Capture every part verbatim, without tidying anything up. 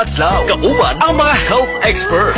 adlaw. Kauban ang mga health expert.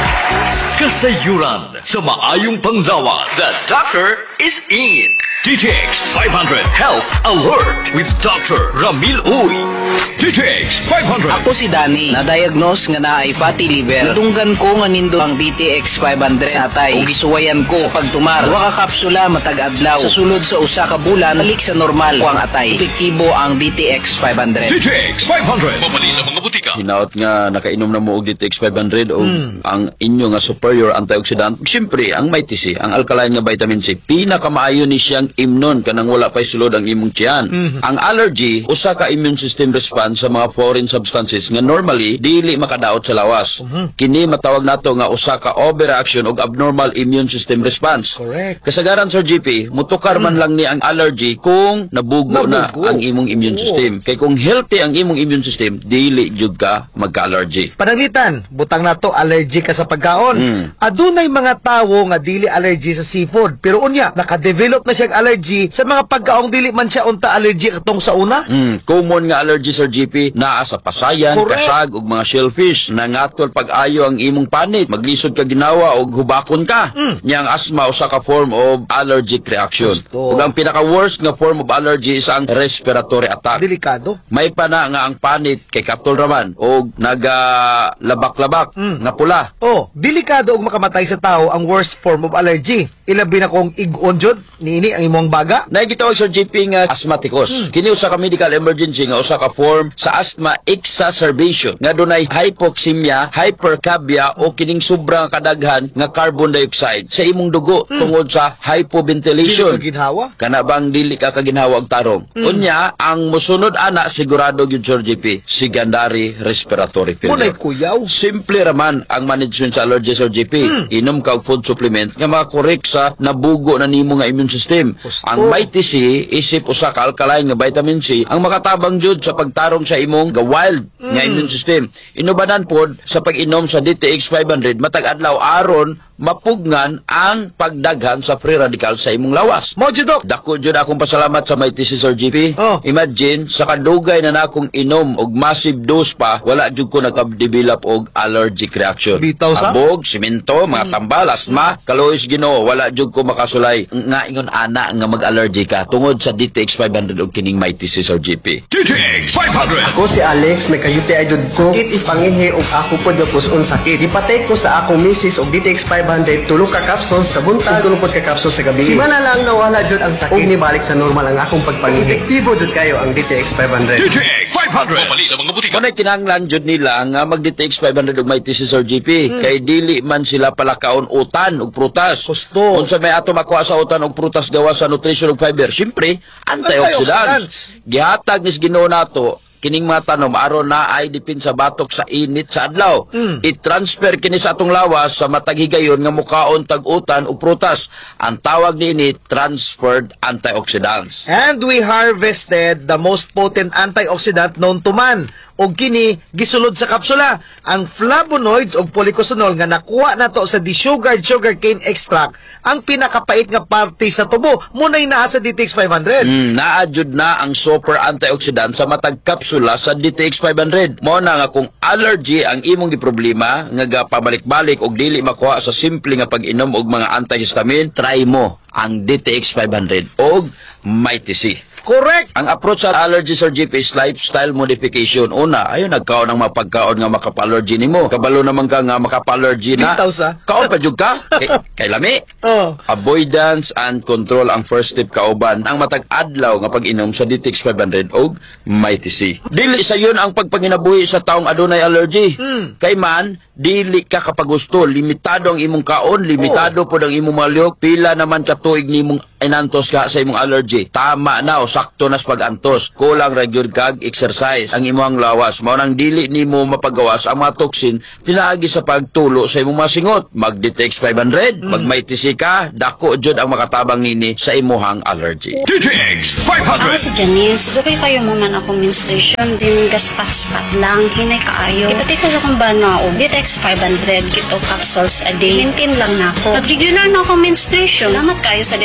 Kasayuran sa maayong panglawas. The doctor is in. D T X five hundred Health Alert with Doctor Ramil Uy. D T X five hundred. Ako si Danny, na-diagnose nga na ay fatty liver. Nadunggan ko nga nindo ang D T X five hundred sa atay. Ug gisuwayan ko sa pagtumar. Duha ka kapsula matag adlaw. Sa sulod sa usa ka bulan, balik sa normal ko ang atay. Epektibo ang D T X five hundred. D T X five hundred. Mabali sa mga butika. Hinaot nga nakainom na mo og D T X five hundred o Mm. ang inyo nga superior antioxidant. Siyempre, ang Mighty C, ang alkaline nga vitamin C, pinakamaayo ni siyang imnon kanang wala pa'y sulod ang imong tiyan. Mm-hmm. Ang allergy, usa ka immune system response sa mga foreign substances nga normally dili makadaot sa lawas. Mm-hmm. Kini matawag nato nga usa ka overreaction og abnormal immune system response. Correct. Kasagaran Sir G P, mutukar man lang ni ang allergy kung nabugo, na Nabugo. ang imong immune Oo. system. Kay kung healthy ang imong immune system, dili jud ka magka-allergy. Pananglitan, butang na to, allergy ka sa pagkaon. Mm. Adunay mga tawo nga dili allergy sa seafood. Pero unya, nakadevelop na siyang allergy sa mga pagkaong dili man siya unta allergy katong sa una. Mm, common nga allergy Sir G P naa sa pasayan, Correct. kasag ug mga shellfish. Nangatol pag-ayo ang imong panit, maglisod ka ginawa og hubakon ka. Mm. Nya ang asthma usa ka form of allergic reaction. Gusto. Ug ang pinaka-worst nga form of allergy is ang respiratory attack. Delikado. May pa na nga ang panit kay katol raman og naga-labak-labak Mm. nga pula. Oh, delikado og makamatay sa tao ang worst form of allergy. Ilabi na kong ig-on jud niini ang imong baga. Naigitawag sa G P nga asthmaticus. Kini usa ka medical emergency nga usa ka form sa asthma exacerbation nga dunay hypoxemia, hypercapnia o kining sobrang kadaghan nga carbon dioxide sa imong dugo tungod sa Dili hypoventilation. ka ginhawa. Kana bang dili ka kaginhawa og tarong? Unya, ang musunod ana sigurado gyud Sir G P, secondary respiratory Munay failure. kuyaw. Simple raman ang management sa allergy Sir G P. Inom ka og food supplement nga makakorek sa nabugo na nimo nga immune system. Gusto. Ang Mighty C, isip usa ka alkaline nga vitamin C, ang makatabang jud sa pagtarong sa imong ga wild nga immune system. Inubanan pod sa pag-inom sa D T X five hundred matag adlaw aron mapugnan ang pagdaghan sa free radical sa imong lawas. Mo jud dok. Dako jud akong pasalamat sa Mighty C Sir G P. Oh. Imagine sa kadugay na nakong inom og massive dose pa, wala jud ko nakadevelop og allergic reaction. Bitaw sa? Abog, simento, mga tambal, asma, kalois Ginoo, wala jud ko makasulay nga ingon ana nga mag-allergy ka tungod sa D T X five hundred og kining Mighty C Sir G P. D T X five hundred. Ako si Alex, nagkayuti ay jud ko. Sakit ipangihi og ako po jud puson sakit. Ipatay ko sa akong misis og D T X five hundred tulo ka capsules sa buntag, tulo pod ka capsules sa gabi. Simana lang nawala jud ang sakit. Ug nibalik sa normal ang akong pagpangihi. Epektibo jud kayo ang D T X five hundred. D T X five hundred. Mabali sa mga butika. Kanay kinahanglan jud nila nga mag-D T X five hundred og Mighty C Sir G P kay dili man sila palakaon utan og prutas. Gusto. Unsa may ato makuha sa utan og prutas gawa sa nutrition ug fiber? Syempre, antioxidants. Gihatag nis Ginoo nato kining mga tanom aron na ay dipin sa batok sa init sa adlaw. I-transfer kini sa atong lawas sa matag higayon nga mukaon tag-utan ug prutas. Ang tawag niini transferred antioxidants. And we harvested the most potent antioxidant known to man. Og kini gisulod sa kapsula ang flavonoids o polycosanol nga nakuha nato sa desugared sugarcane extract, ang pinakapait nga parte sa tubo munay naa sa D T X five hundred. Mm, naadjud na ang super antioxidant sa matag kapsula sa D T X five hundred. Mao na nga kung allergy ang imong giproblema nga gapabalik-balik og dili makuha sa simple nga pag-inom og mga antihistamine, try mo ang D T X five hundred og Mighty C. Correct. Ang approach sa allergy Sir G P is lifestyle modification. Una, ayun nagkaon ng mga pagkaon nga makapa-allergy nimo. Kabalo naman ka nga makapa-allergy na. Bitaw sa. Kaon pa jud ka? Kay, kay lami. Oh. Avoidance and control ang first step kauban ang matag adlaw nga pag-inom sa D T X five hundred og Mighty C. Dili sa yun ang pagpanginabuhi sa taong adunay allergy. Kay man, dili ka kapagusto, limitado ang imong kaon, limitado po ang imong maliyok, pila naman katuig nimong inantos ka sa imong allergy. Tama na o sakto nas pag-antos. Kulang ra gyud kag exercise ang imong lawas. Mao nang dili nimo mapagawas ang mga toxin pinaagi sa pagtulo sa imong mga singot. Mag-D T X five hundred, mag Mighty C ka, dako jud ang makatabang nini sa imuhang allergy. D T X five Ako hundred. si Janice. Dugay kayo mo man akong menstruation. Din gaspat-spat lang. Hinay kaayo. Ipatay ko sa kong bana o D T X five hundred kito capsules a day. Maintain lang na ako. Nag-regular na akong menstruation. Salamat kayo sa D T X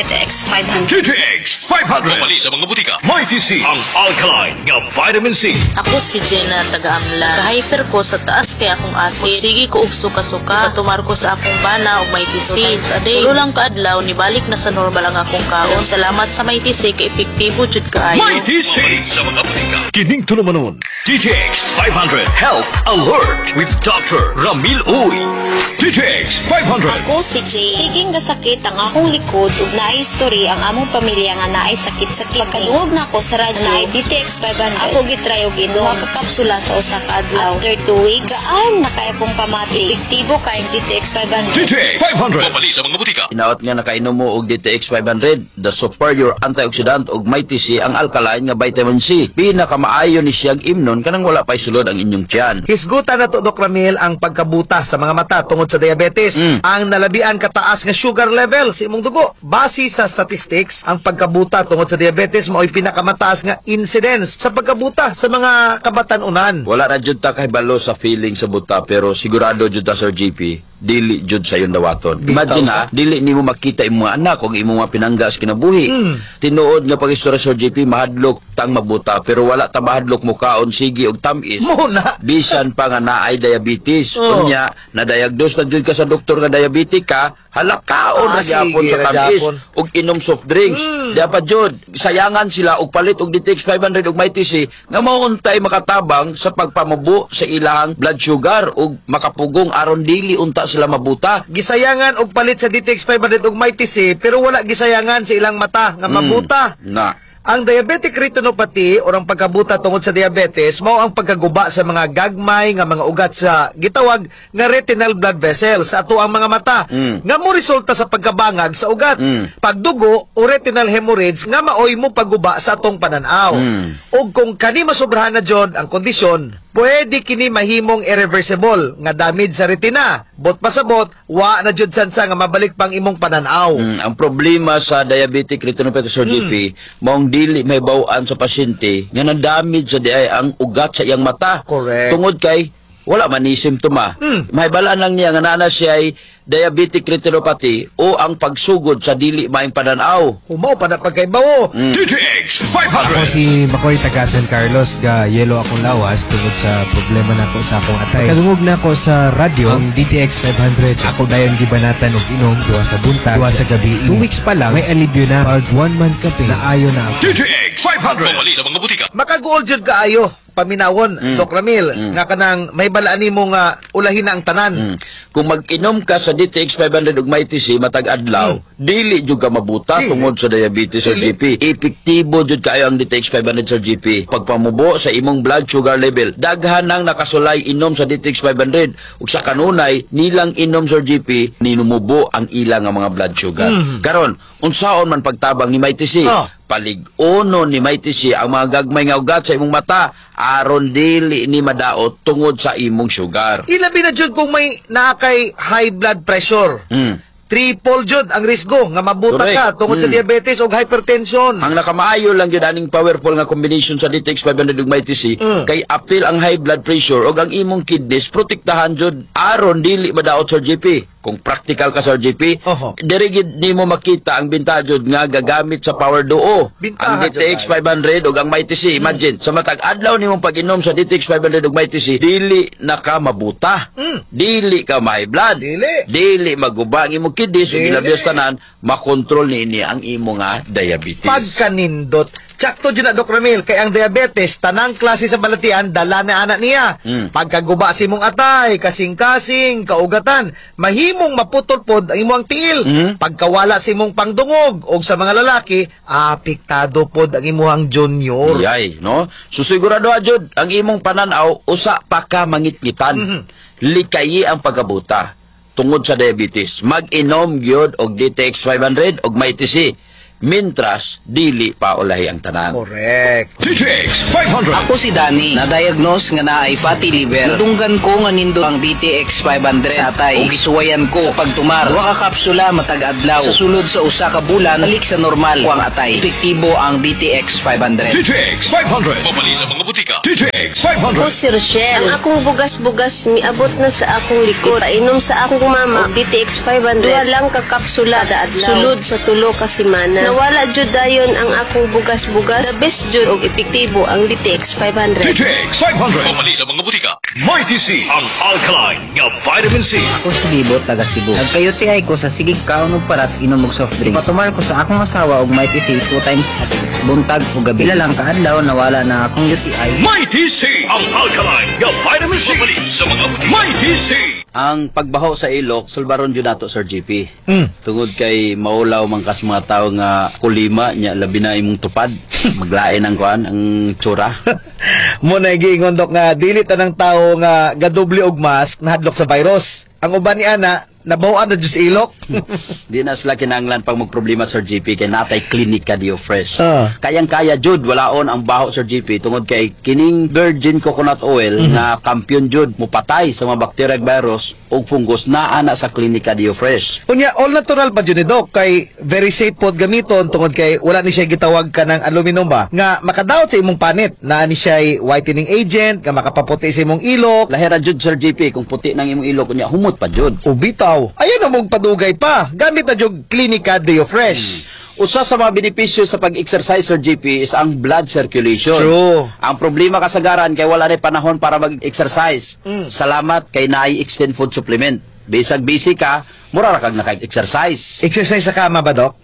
five hundred. D T X five hundred. Mali sa mga butika. Mighty C. Ang alkaline nga vitamin C. Ako si Jenna taga-amla. Ka-hyper ko sa taas kaya akong acid. Sige ko og suka-suka. Patumar ko sa akong bana og may tisi. Sa day, tulo lang kaadlaw ni balik na sa normal ang akong kaon. Salamat sa may tisi kay epektibo jud kaayo. Mighty C. Sa mga butika. Kining tulumanon. D T X five hundred Health Alert with Doctor Ramil Uy. D T X five hundred. Ako si Jay. Siging gasakit ang akong likod ug naay history ang among pamilya nga naay sakit-sakit. Pagkaduog na ako sa radyo naay D T X five hundred. Ako gitry og inom duha ka kapsula sa usa ka adlaw. After two weeks, gaan na kay akong pamati. Epektibo kay D T X five hundred. D T X five hundred. Mabali sa mga butika. Inawat nga nakainom mo og D T X five hundred, the superior antioxidant og mighty C ang alkaline nga vitamin C. Pinakamaayo ni siyang imnon kanang wala pa'y sulod ang inyong tiyan. Hisgutan na to, Doc Ramil, ang pagkabuta sa mga mata tungod sa diabetes. Mm. Ang nalabian kataas nga sugar level sa imong dugo. Base sa statistics, ang pagkabuta tungod sa diabetes mao'y pinakamataas nga incidence sa pagkabuta sa mga kabatan-unan. Wala na jud ta kay balo sa feeling sa buta pero sigurado jud ta Sir G P dili jud sa yung dawaton. Imagine ha, dili nimo makita imong mga anak kung imong mga pinangga sa kinabuhi. Mm. Tinuod nga pag-istorya Sir G P mahadlok tang mabuta pero wala ta mahadlok mo kaon sige og tamis. Muna. Bisan pa nga naay diabetes. Oh. Unya na diagnose na jud ka sa doktor nga diabetic ka, halakaon Ah, na gyapon sige, sa na tamis gyapon. og inom soft drinks. Mm. Dapat jud sayangan sila og palit og D T X five hundred og mighty C nga mauntay makatabang sa pagpamubo sa ilang blood sugar ug makapugong aron dili unta sila mabuta. Gisayangan og palit sa D T X five hundred ug mighty C pero wala gisayangan sa ilang mata nga mabuta. Na. Ang diabetic retinopathy o ang pagkabuta tungod sa diabetes mao ang pagkaguba sa mga gagmay nga mga ugat sa gitawag nga retinal blood vessels sa ato ang mga mata Mm. nga mo resulta sa pagkabangag sa ugat. Mm. Pagdugo o retinal hemorrhage nga maoy mo paguba sa atong pananaw. Mm. Ug kung kani masobrahan na jud ang kondisyon, pwede kini mahimong irreversible nga damage sa retina. Bot pasabot, wa na jud sansa nga mabalik pang imong pananaw. Mm, ang problema sa diabetic retinopathy Sir G P, maong dili may bawaan sa pasyente nga na-damage sa diay ang ugat sa iyang mata. Correct. Tungod kay wala man ni simptoma. Mm. May balaan lang niya nga nana siya ay diabetic retinopathy o ang pagsugod sa dili maayong pananaw. Kumaw pa na pagkaibawo. D T X five Ako hundred. si Makoy taga San Carlos, ga yelo akong lawas tungod sa problema nako sa akong atay. Kadungog na ako sa radyo ang D T X five hundred. Ako dayon gibanatan og inom duha sa buntag, duha sa gabi. Two weeks pa lang may alibyo na. Pag one month kape na ayo na ako. D T X five hundred. Mabali sa mga butika. Makaguol jud kaayo paminawon, Doc Ramil, nga kanang may balaan nimo nga ulahin na ang tanan. Mm. Kung mag-inom ka sa D T X five hundred ug mighty C matag adlaw, dili jud ka mabuta Dili. tungod sa diabetes Sir G P. Epektibo jud kayo ang D T X five hundred Sir G P. Pagpamubo sa imong blood sugar level, daghan nang nakasulay inom sa D T X five hundred ug sa kanunay nilang inom Sir G P ninumubo ang ilang nga mga blood sugar. Karon, unsaon man pagtabang ni mighty C? Oh. Palig-uno ni mighty C ang mga gagmay nga ugat sa imong mata aron dili ni madaot tungod sa imong sugar. Ilabi na jud kung may nakay high blood pressure. Mm. Triple jud ang risgo nga mabuta Correct. ka tungod sa Mm. diabetes o hypertension. Ang nakamaayo lang yun aning powerful nga combination sa D T X five hundred ug mighty C Mm. kay apil ang high blood pressure ug ang imong kidneys protektahan jud aron dili madaot Sir G P. Kung practical ka Sir G P, Oho. diri gid nimo makita ang binta jud nga gagamit sa power duo. Bintahan Ang D T X jud five hundred ug ang mighty C. Imagine, sa matag adlaw nimong pag-inom sa D T X five hundred ug mighty C, dili na ka mabuta. Mm. Dili ka may blood. Dili. Dili maguba ang imong kidneys ug Dili. ilabios tanan makontrol niini ang imo nga diabetes. Pagkanindot. Tsakto dyan na, Doc Ramil, kay ang diabetes, tanang klase sa balatian, dala na anak niya. Mm. Pagkaguba si mong atay, kasing-kasing, kaugatan, mahimong maputol-pod ang imong tiil. Mm. Pagkawala si mong pangdungog, o sa mga lalaki, apektado pod ang imong junior. Yay, no? Susigurado jud ang imong pananaw usa pa ka mangitngitan. Mhm. Likayi ang pagkabuta tungod sa diabetes. Mag-inom gyud og D T X five hundred og mighty C. Mintras dili pa ulahi ang tanan. Correct. D T X five hundred. Ako si Danny, na-diagnose nga naay fatty liver. Nadunggan ko nga nindo ang D T X five hundred sa atay. Ug gisuwayan ko sa pagtumar. Duha ka kapsula matag adlaw. Sa sulod sa usa ka bulan, balik sa normal ko ang atay. Epektibo ang D T X five hundred. D T X five hundred. Mabali sa mga butika. D T X five hundred. Ako si Rochelle. Ang akong bugas-bugas miabot na sa akong likod. Painom sa akong mama og D T X five hundred. Duha lang ka kapsula da adlaw. Sulod sa tulo ka semana. nawala jud dayon ang akong bugas-bugas. The best jud og epektibo ang D T X five hundred. D T X five hundred. Pamali sa mga butika. Mighty C, ang alkaline nga vitamin C. Ako si Libot, taga Cebu. Nagkayuti ay ko sa sigig kaon og parat inom og soft drink. Patumar ko sa akong asawa og Mighty C two times a day. Buntag o gabi. Pila lang kaadlaw nawala na akong U T I. Mighty C, ang alkaline nga vitamin C. Pamali sa mga butika. Mighty C. Ang pagbaho sa ilok, sulbaron yun nato, Sir G P. Mm. Tungod kay maulaw man kas mga tao nga kulima, nya labi na imong tupad. Maglain ang kuan, ang tsura. Mo na giingon dok nga dili tanang tawo nga gadoble og mask nahadlok sa virus. Ang uban ni ana nabawan na jud sa ilok. Di na sila kinanglan pag magproblema, Sir G P, kay natay klinika Dio Fresh. Ah. Kayang-kaya jud, walaon ang baho, Sir G P, tungod kay kining virgin coconut oil Mhm. nga kampiyon jud mupatay sa mga bacteria, virus ug fungus na ana sa klinika Dio Fresh. Unya all natural pa jud ni dok kay very safe pod gamiton tungod kay wala ni siya gitawag ka ng aluminum ba nga makadaot sa imong panit na ni siya whitening agent nga makapaputi sa imong ilok. Lahira jud, Sir G P, kung puti ng imong ilok unya humot pa jud. Ubitaw. Ayan na mong padugay pa. Gamit na jud Clinica Deo Fresh. Usa sa mga benepisyo sa pag-exercise, Sir G P, is ang blood circulation. True. Ang problema kasagaran kay wala na panahon para mag-exercise. Mm. Salamat kay naay extend food supplement. Bisag busy ka, mura ra kag naka-exercise. Exercise sa kama ba, Dok?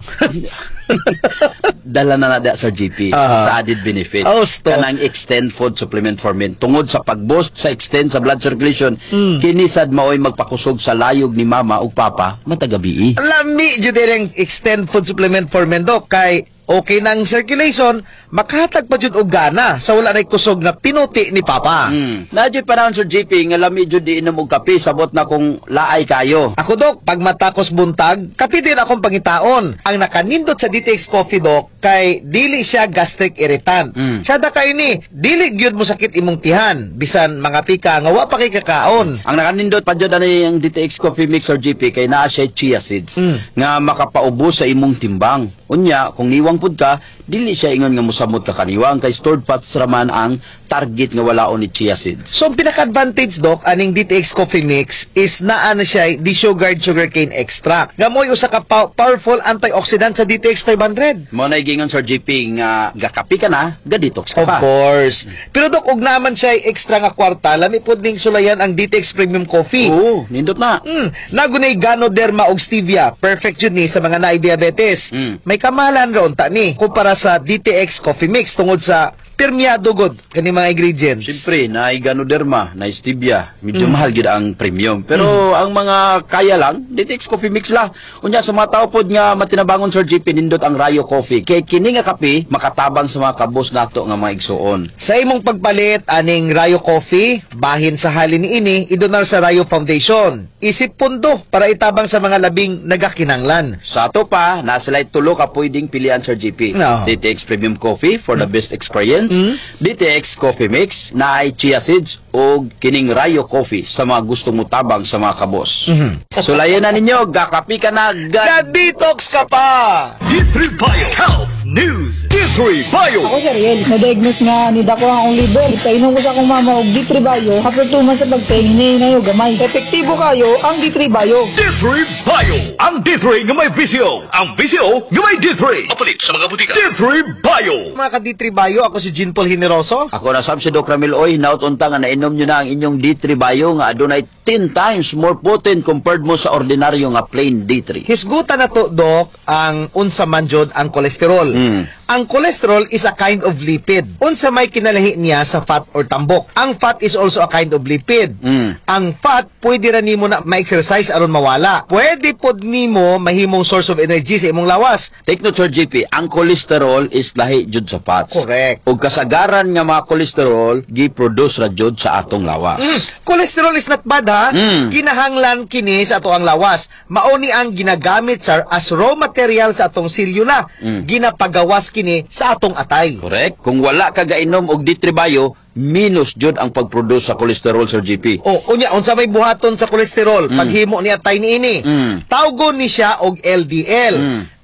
Dala na na da, Sir G P, Ah. sa added benefit. Oh, stop. Kanang extend food supplement for men. Tungod sa pag-boost sa extend sa blood circulation, Mm. kinisad maoy magpakusog sa layog ni mama ug papa matagabi. Lami jud ang extend food supplement for men, Dok, kay okay nang circulation, makahatag pa jud og gana sa wala nay kusog na pinuti ni Papa. Hmm. Nadyo pa naman, Sir G P, nga lami jud di inom og kape, sabot na kung laay kayo. Ako, Dok, pag matakos buntag, kape din akong pangitaon. Ang nakanindot sa D T X Coffee, Dok, kay dili siya gastric irritant. Mm. Sada kayo ni, dili gyud mo sakit imong tihan, bisan mga pika nga wa pa kay kakaon. Ang nakanindot pa jud ani ang D T X Coffee Mix, Sir G P, kay naa siya chia seeds Mm. nga makapaubos sa imong timbang. Unya, kung niwang pud ka, dili siya ingon nga musamot ka kaniwang kay stored fats raman ang target nga walaon ni chia seeds. So, ang pinaka-advantage, Dok, aning D T X Coffee Mix is naa na siya desugared sugarcane extract. Nga mo'y usa ka pa- powerful antioxidant sa D T X five hundred. Mo na gingon, Sir G P, nga gakapi ka na, ga-detox ka Of pa. course. Pero, Dok, ug naman siya extra nga kwarta, lami pod ning sulayan ang D T X Premium Coffee. Oo, nindot na. Mm, nagunay Ganoderma og stevia. Perfect yun ni sa mga naay diabetes. Mm. May kamalan ron ta ni kumpara sa D T X Coffee Mix tungod sa permiado god kani mga ingredients. Siyempre, na Ganoderma, na Stevia, medyo Mm. mahal gid ang premium. Pero ang mga kaya lang, D T X Coffee Mix la. Unya sa mga tao pod nga matinabangon, Sir G P, nindot ang Rayo Coffee. Kay kini nga kape makatabang sa mga kabos nato nga mga igsuon. Sa imong pagpalit aning Rayo Coffee, bahin sa halin ini idonar sa Rayo Foundation. Isip pundo para itabang sa mga labing nagakinanglan. Sa ato pa, na sila tulo ka pwedeng pilian, Sir G P. No. D T X Premium Coffee for the best experience. Mm. D T X Coffee Mix na ay chia seeds o kining Rayo Coffee sa mga gustong mutabang sa mga kabos. Sulayan na ninyo, gakapi ka na, gad... Ga-detox ka pa! D three Bio Health News. D three Bio. Ako si Ariel, na-diagnose nga ni dako ang liver. Ipainom ko sa akong mama og D three Bio. After two months sa pagpahingi na yung gamay. Epektibo kayo ang D three Bio. D three Bio. Ang D three nga may visyo. Ang visyo nga may D three. Papalit sa mga butika. D three Bio. Mga ka-D three Bio, ako si Jean Paul Generoso. Ako na Sam si Doc Ramil Oy, nautunta nga nainom nyo na ang inyong D three Bio nga adunay ten times more potent compared mo sa ordinaryo nga plain D three. Hisgutan na to, Doc, ang unsa man jud ang kolesterol. Mm. Ang cholesterol is a kind of lipid. Unsa may kinalahi niya sa fat or tambok. Ang fat is also a kind of lipid. Mm. Ang fat, pwede ra nimo na ma-exercise aron mawala. Pwede pod nimo mahimong source of energy sa imong lawas. Take note, Sir G P, ang cholesterol is lahi jud sa fats. Correct. Ug kasagaran nga mga cholesterol gi-produce ra jud sa atong lawas. Mm. Cholesterol is not bad, ha? Mm. Kinahanglan kini sa ato ang lawas. Mauni ang ginagamit sa as raw material sa atong selula. Mm. Ginapagawas kini sa atong atay. Correct. Kung wala ka gainom og D three Bio, minus jud ang pag-produce sa cholesterol, Sir G P. O, unya, unsa may buhaton sa kolesterol, Mm. paghimo ni atay niini. Mm. Tawgon ni siya og L D L. Mm.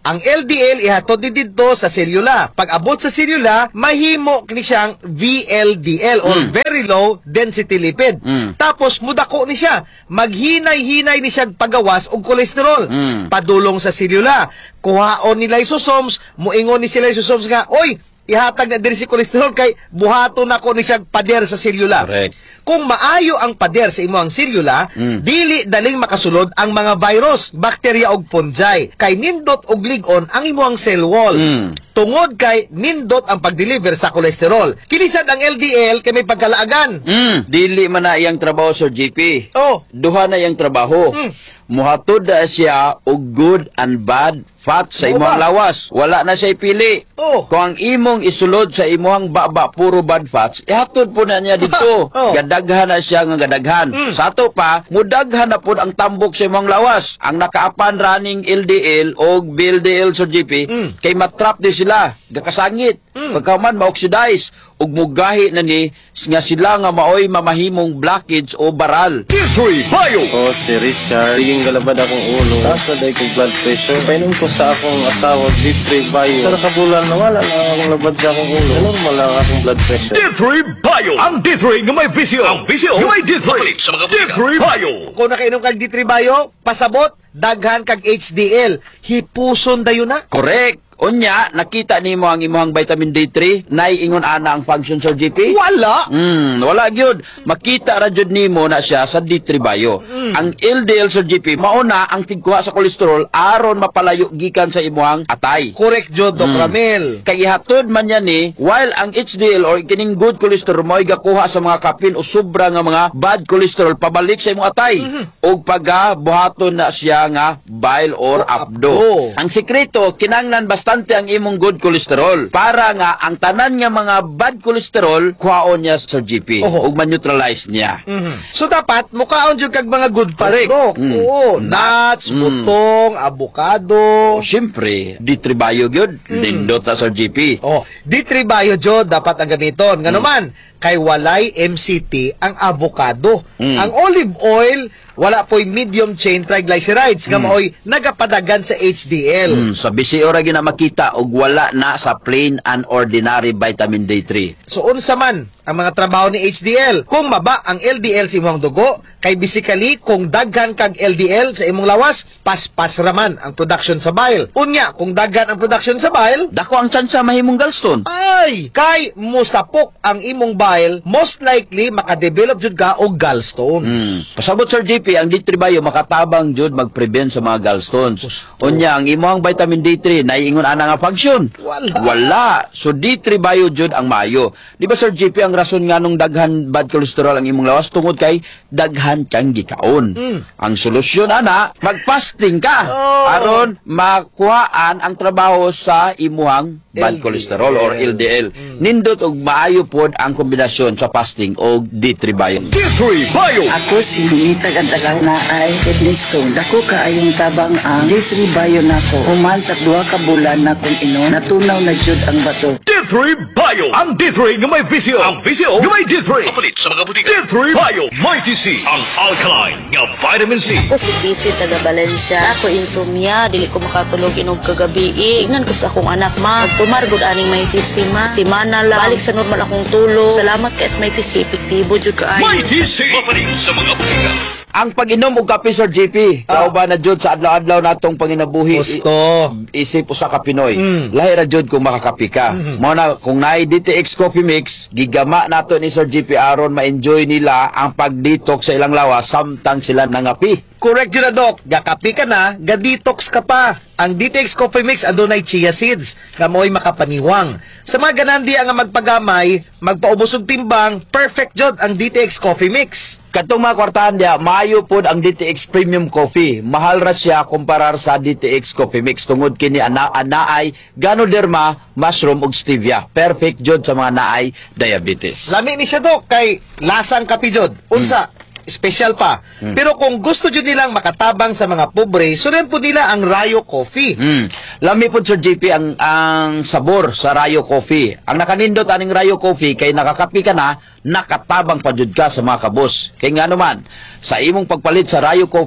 Ang L D L ihatod ni didto sa selula. Pag abot sa selula, mahimo kini siyang V L D L or Mm. very low density lipid. Mm. Tapos mudako ni siya. Maghinay-hinay ni siya pagawas og kolesterol. Mm. Padulong sa selula. Kuhaon ni lysosomes, muingon ni sila lysosomes nga, oy, ihatag na diri si kolesterol kay buhaton nako ni siya pader sa selula. Correct. Kung maayo ang pader sa imong selula, Mm. dili daling makasulod ang mga virus, bakterya ug fungi. Kay nindot og lig-on ang imong cell wall. Mm. Tungod kay nindot ang pag-deliver sa kolesterol. Kinisad ang L D L kay may pagkalaagan. Mm. Dili man na iyang trabaho, Sir J P. Oh, Duha na iyang trabaho. Mm. Muhatod na siya og good and bad fat sa Oo imong ba? lawas. Wala na siya pili. Oh. Kung ang imong isulod sa imong baba puro bad fats, ihatod po na niya dito. Oh. Gadaghan na siya nga gadaghan. Mm. Sa ato pa, mudaghan na po ang tambok sa imong lawas. Ang nakaapan running L D L o B L D L, Sir J P, Mm. kay matrap di sila. Gakasangit. Mm. Pagkaman ma-oxidize. Ug mugahi na ni nga sila nga maoy mamahimong blockage o baral. D three Bio. Ako si Richard. Siging galabad akong ulo. Taas na dahil kay blood pressure. Painom ko sa akong asawa, D three Bio. Sa nakabulan, nawala na akong labad sa akong ulo. Normal lang akong blood pressure. D three Bio. Ang D three nga may visyo. Ang visyo nga may D three. D three Bio. kung nakainom kag D three Bio, pasabot, daghan kag H D L. Hipuson dayon na. Correct. Unya, nakita nimo ang imong vitamin D three, naiingon ana ang function, Sir G P? Wala. Hmm, wala gyud. Makita ra jud nimo na siya sa D three Bio. Ang L D L, Sir G P, mauna ang tigkuha sa kolesterol aron mapalayo gikan sa imong atay. Correct jud, Doc Mm. Ramil. Kay ihatod man yan ni, while ang H D L or kining good cholesterol mo'y gakuha sa mga kapin o sobra nga mga bad cholesterol pabalik sa imong atay. O pagka buhaton na siya nga bile or O, abdo. abdo. Ang sekreto, kinanglan bastante ang imong good cholesterol para nga ang tanan nga mga bad cholesterol kuhaon niya sa G P Oho. ug ma-neutralize niya. Mhm. So dapat mukaon jud kag mga good fats, Correct. Doc. Mm. Oo, nuts, Mm. butong, avocado. O syempre, D three Bio gyud, nindot ta sa G P. Oh, D three Bio jud dapat ang gamiton. Nga naman, kay walay M C T ang avocado. Mm. Ang olive oil wala po'y medium chain triglycerides nga maoy nagapadagan sa H D L. Mm, sa bisi ora gyud na makita og wala na sa plain and ordinary vitamin D three. So unsa man ang mga trabaho ni H D L? Kung maba ang L D L sa imong dugo, kay basically kung daghan kag L D L sa imong lawas, paspas raman ang production sa bile. Unya, kung daghan ang production sa bile, Dako ang tsansa mahimong gallstone. ay, kay musapok ang imong bile, most likely makadevelop jud ka og gallstones. Mm. Pasabot, Sir J P, ang D three Bio makatabang jud mag-prevent sa mga gallstones. Unya, ang imong vitamin D three naiingon ana nga function. Wala. Wala. So D three Bio jud ang maayo. Di ba, Sir J P, ang rason nga nung daghan bad cholesterol ang imong lawas tungod kay daghan kang gikaon. Ang solusyon ana, mag-fasting ka Oh. aron makuhaan ang trabaho sa imuhang bad L D L. cholesterol or L D L. Nindot og maayo pod ang kombinasyon sa fasting og D three Bio. D three Bio. Ako si Lunita Gandalang na ay kidney stone. Dako ka ayong tabang ang D three Bio nako. Human sa duha ka bulan na kung inon, natunaw na jud ang bato. D three Bio. Ang D three nga may visyo. Ang visyo nga may D three. Kapalit sa mga butika. D three Bio. May T C. Ang alkaline nga vitamin C. Ako si Busy taga Valencia. Ako insomnia, dili ko makatulog inog kagabi. Ingnan ko sa akong anak ma. Tumargod aning may T C ma. Simana lang. Balik sa normal akong tulog. Salamat kay may T C. Epektibo jud kaayo. May T C. Kapalit sa mga butika. Ang pag-inom og kape, Sir J P, kao ba na jud sa adlaw-adlaw natong panginabuhi? Gusto. I- isip usa ka Pinoy. Mm. Lahi ra jud kung makakapi ka. Mao na kung naay D T X Coffee Mix, gigama nato ni Sir J P aron ma-enjoy nila ang pag-detox sa ilang lawas samtang sila nangapi. Correct yun na, Doc. Gakapi ka na, ga-detox ka pa. Ang D T X Coffee Mix adunay chia seeds nga mo'y makapaniwang. Sa mga ganandi nga magpagamay, magpaubos og timbang, perfect jud ang D T X Coffee Mix. Katong mga kwartahan dia, maayo pod ang D T X Premium Coffee. Mahal ra siya kumparar sa D T X Coffee Mix tungod kini ana anaay Ganoderma, mushroom ug stevia. Perfect jud sa mga naay diabetes. Lami ni siya, Doc, kay lasang kapi jud. Unsa? Special pa. Pero kung gusto jud nilang makatabang sa mga pobre, sunan po nila ang Rayo Coffee. Mm. Lami po, Sir J P, ang, ang sabor sa Rayo Coffee. Ang nakanindot aning Rayo Coffee, kay nakakapi ka na, nakatabang pa jud ka sa mga kabos. Kay nga naman, sa imong pagpalit sa Rayo Coffee,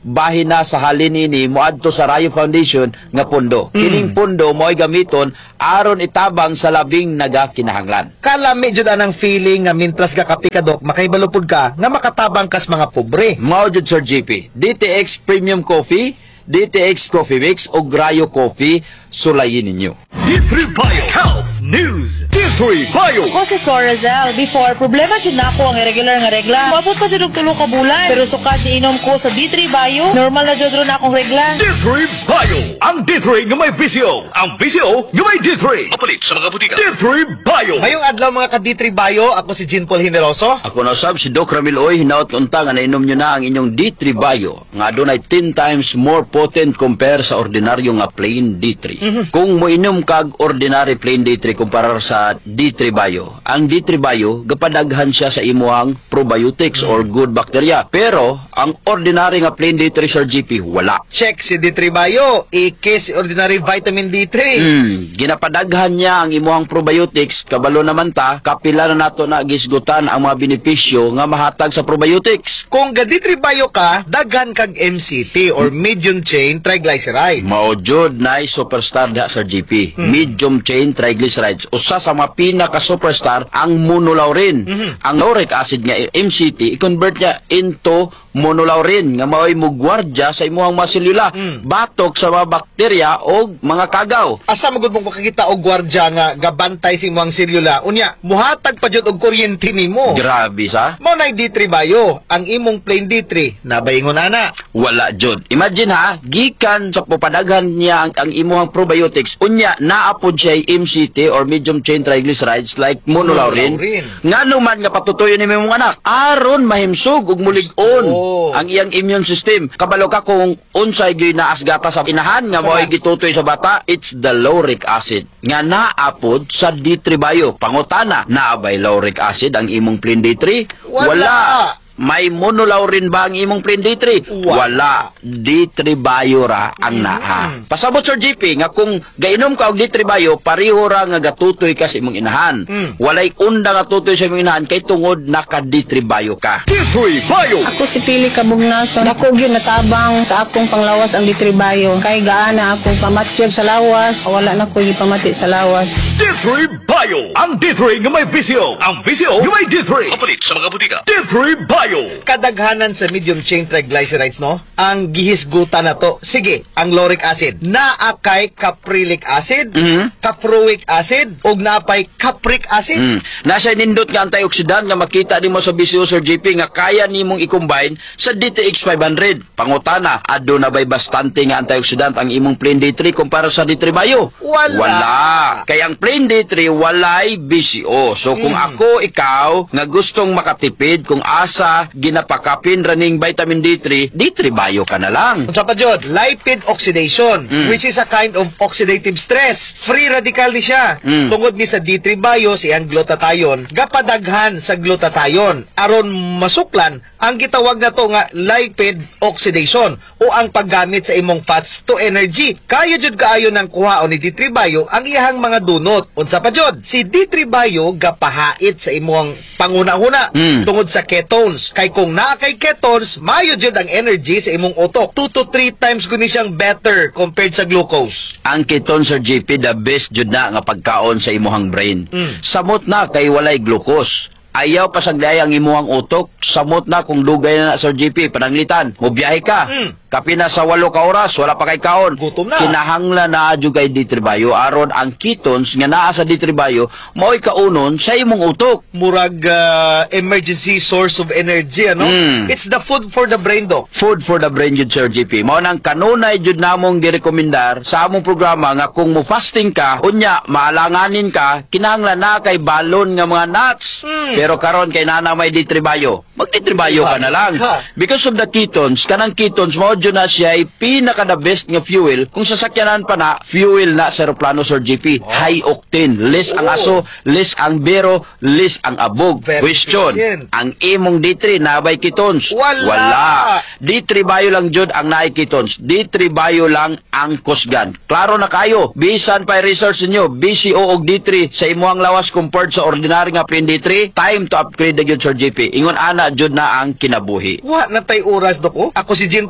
bahin na sa halin ini moadto sa Rayo Foundation nga pondo. Kining pondo mo'y gamiton aron itabang sa labing nagakinahanglan. Kalami jud anang feeling nga mintras ka kapikadok makaibalupod ka nga makatabang kas mga pobre. Mao jud Sir G P, D T X Premium Coffee, D T X Coffee Mix o Rayo Coffee, sulayin ninyo. D three Bio Health News. D three Bio. Ako si Florazel. Before, problema dyan na ako ang irregular nga regla. Mabot pa dyan og tulo ka bulan. Pero sukat ni inom ko sa D three Bio, normal na dyan ron akong regla. D three Bio. Ang D three nga may visio. Ang visio nga may D three. Mapalit sa mga butika. D three Bio. Mayong adlaw mga ka D three Bio, ako si Jean Paul Generoso. Ako na sab si Doc Ramil Oy, hinaot unta nga nainom nyo na ang inyong D three Bio nga adunay ten times more potent compare sa ordinaryo nga plain D three. Kung moinom kag ordinary plain D three kumpara sa D three Bio, ang D three Bio gapadaghan siya sa imuhang probiotics or good bacteria. Pero ang ordinary nga plain D three Sir G P wala. Check si D three Bio, ike si ordinary vitamin D three. Hmm, ginapadaghan niya ang imuhang probiotics, kabalo naman ta, kapila na nato na gisgutan ang mga benepisyo nga mahatag sa probiotics. Kung ga D three Bio ka, daghan kag M C T or medium chain triglyceride. Mao jud na superstar da Sir G P. Medium chain triglycerides. Usa sa mga pinaka-superstar ang monolaurin. Ang lauric acid nga M C T, i-convert niya into monolaurin nga mao'y mugwardya sa imuhang mga selula, batok sa mga bakterya o mga kagaw. Asa magud mong makakita og gwardya nga gabantay sa imong selula, unya muhatag pa jud og kuryente nimo. Grabe sa. Mao nay D three Bio, ang imong plain D three nabaingon ana. Wala jud. Imagine ha, gikan sa papadaghan niya ang, ang imuhang probiotics, unya naapod siya M C T or medium chain triglycerides like monolaurin. Ngano man nga patutuyo ni imong anak, aron mahimsog ug mulig-on ang iyang immune system. Kabalo ka kung unsay gyud naas gata sa inahan nga mo'y gitutoy sa bata, it's the lauric acid nga naapod sa D three Bio. Pangutana, naabay lauric acid ang imong plain D three? Wala. Wala. May monolaurin ba ang imong plain D three? Wala. D three Bio ra ang naa. Pasabot Sir G P nga kung gainom ka og D three Bio, pareho ra nga gatutoy ka sa imong inahan. Walay unda nga tutoy sa imong inahan kay tungod naka D three Bio ka. D three Bio. Ako si Pili Kabugnason. Dako gyud natabang sa akong panglawas ang D three Bio. Kay gaana akong pamatyag sa lawas, wala na ko gipamati sa lawas. D three Bio. Ang D three nga may visio. Ang visio nga may D three. Mapalit sa mga butika. D three Bio. Kadaghanan sa medium chain triglycerides, no? Ang gihisgutan na to. Sige, ang lauric acid. Naakay caprilic acid, caproic acid, ug naapay capric acid. Mm. Nasa nindot nga antioxidant nga makita nimo sa bisyo Sir G P nga kaya nimong i-combine sa D T X five hundred. Pangutana, aduna bay bastante nga antioxidant ang imong plain D three kumpara sa D three Bio? Wala. Wala. Kaya ang plain D three walay B C O. So kung ako, ikaw, nga gustong makatipid kung asa ginapakapin raning vitamin D three, D three Bio ka na lang. Unsa pa jud? Lipid oxidation, which is a kind of oxidative stress. Free radical ni siya. Mm. Tungod ni sa D three Bio siyang glutathione, gapadaghan sa glutathione aron masuklan ang gitawag na to nga lipid oxidation o ang paggamit sa imong fats to energy. Kayo jud kaayo ng kuhaon ni D three Bio ang iyang mga dunot. Unsa pa jud? Si D three Bio gapahait sa imong panguna-una Mm. tungod sa ketones. Kay kung naa kay ketones, mayo jud ang energy sa imong utok. two to three times guni siyang better compared sa glucose. Ang ketone Sir G P, the best jud na nga pagkaon sa imuhang brain. Samot na kay walay glucose. Ayaw pasagday ang imuhang utok, samot na kung dugay na, na Sir G P, pananglitan. Mubiyahe ka. Kapi na sa walo ka oras, wala pa kay kaon. Gutom na. Kinahanglan na adyo kay D three Bio aron ang ketones nga naa sa D three Bio mao'y kaunon sa imong utok. Murag uh, emergency source of energy, ano? Mm. It's the food for the brain, Doc. Food for the brain jud Sir G P. Mao nang kanunay jud namong girekomendar sa among programa nga kung mo fasting ka, unya maalanganin ka, kinahanglan na kay balon nga mga nuts. Pero karon kay nana may D three Bio, mag D three Bio ka na lang. Because of the ketones, kanang ketones mao jud na siya ay pinaka the best nga fuel kung sasakyanan pa na fuel na sa aeroplano Sir G P. High octane, less ang aso, less ang bero, less ang abog. Very Question, efficient. ang imong D three nabay ketones? Wala. Wala. D three Bio lang jud ang naay ketones. D three Bio lang ang kusgan. Klaro na kayo. Bisan pa research niyo, B C O og D three sa imuhang lawas compared sa ordinary nga plain D three, time to upgrade na jud Sir G P. Ingon ana jud na ang kinabuhi. Wa na tay oras, Doc. Oh. Ako si Jean Paul Generoso.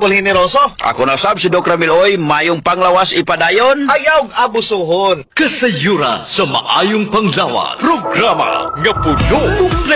seryoso. Ako na sab si Doc Ramil Oy, mayong panglawas ipadayon. Ayaw abusuhon. Kasayuran sa maayong panglawas. Programa nga puno